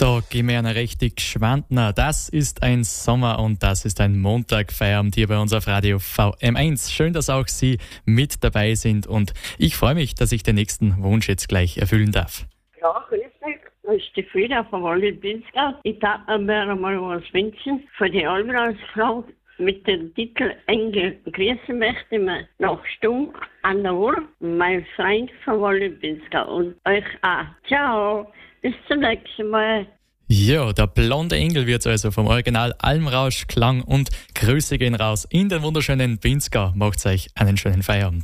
Da gehen wir einer richtig Schwandner. Das ist ein Sommer und das ist ein Montagfeierabend hier bei uns auf Radio VM1. Schön, dass auch Sie mit dabei sind und ich freue mich, dass ich den nächsten Wunsch jetzt gleich erfüllen darf. Ja, grüß dich. Das ist die Frieda von Wallis-Pinzgau. Ich darf mir einmal was wünschen für die Almrausfrau mit dem Titel Engel. Grüßen möchte ich mir nach Stunk an der Uhr, mein Freund von Wallis-Pinzgau und euch auch. Ciao, bis zum nächsten Mal. Ja, der blonde Engel wird also vom Original Almrausch Klang und Grüße gehen raus in den wunderschönen Pinzgau. Macht's euch einen schönen Feierabend.